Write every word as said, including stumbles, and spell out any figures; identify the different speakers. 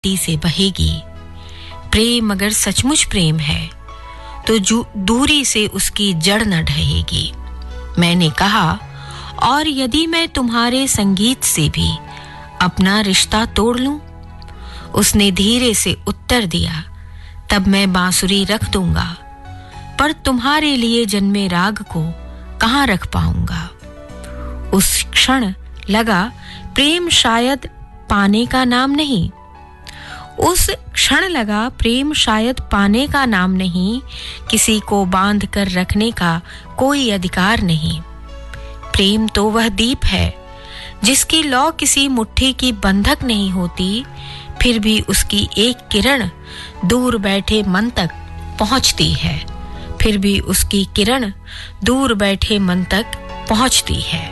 Speaker 1: मिट्टी से बहेगी। प्रेम अगर सचमुच प्रेम है तो दूरी से उसकी जड़ न ढहेगी। मैंने कहा, और यदि मैं तुम्हारे संगीत से भी अपना रिश्ता तोड़ लूं? उसने धीरे से उत्तर दिया, तब मैं बांसुरी रख दूंगा, पर तुम्हारे लिए जन्मे राग को कहां रख पाऊंगा। उस क्षण लगा प्रेम शायद पाने का नाम नहीं उस क्षण लगा प्रेम शायद पाने का नाम नहीं, किसी को बांध कर रखने का कोई अधिकार नहीं। प्रेम तो वह दीप है जिसकी लौ किसी मुट्ठी की बंधक नहीं होती, फिर भी उसकी एक किरण दूर बैठे मन तक पहुंचती है फिर भी उसकी किरण दूर बैठे मन तक पहुंचती है।